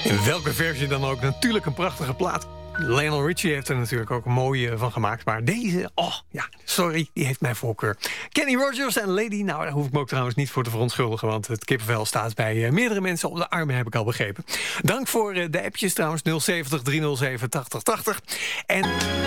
In welke versie dan ook, natuurlijk een prachtige plaat. Lionel Richie heeft er natuurlijk ook een mooie van gemaakt. Maar deze, sorry, die heeft mijn voorkeur. Kenny Rogers en Lady, nou daar hoef ik me ook trouwens niet voor te verontschuldigen. Want het kippenvel staat bij meerdere mensen op de armen, heb ik al begrepen. Dank voor de appjes trouwens, 070 307 8080. En...